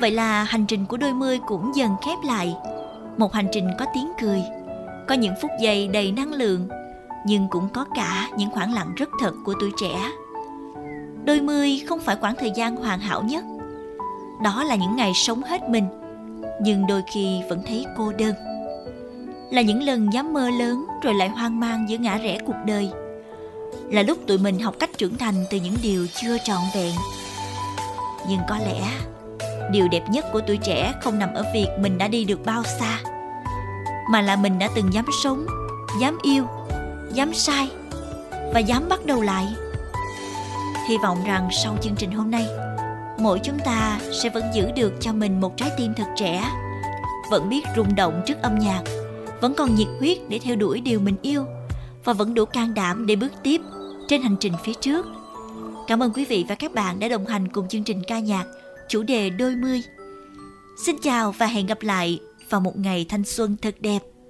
Vậy là hành trình của đôi mươi cũng dần khép lại. Một hành trình có tiếng cười, có những phút giây đầy năng lượng, nhưng cũng có cả những khoảng lặng rất thật của tuổi trẻ. Đôi mươi không phải khoảng thời gian hoàn hảo nhất. Đó là những ngày sống hết mình, nhưng đôi khi vẫn thấy cô đơn. Là những lần dám mơ lớn rồi lại hoang mang giữa ngã rẽ cuộc đời. Là lúc tụi mình học cách trưởng thành từ những điều chưa trọn vẹn. Nhưng có lẽ điều đẹp nhất của tuổi trẻ không nằm ở việc mình đã đi được bao xa, mà là mình đã từng dám sống, dám yêu, dám sai và dám bắt đầu lại. Hy vọng rằng sau chương trình hôm nay, mỗi chúng ta sẽ vẫn giữ được cho mình một trái tim thật trẻ, vẫn biết rung động trước âm nhạc, vẫn còn nhiệt huyết để theo đuổi điều mình yêu, và vẫn đủ can đảm để bước tiếp trên hành trình phía trước. Cảm ơn quý vị và các bạn đã đồng hành cùng chương trình ca nhạc chủ đề đôi mươi. Xin chào và hẹn gặp lại vào một ngày thanh xuân thật đẹp.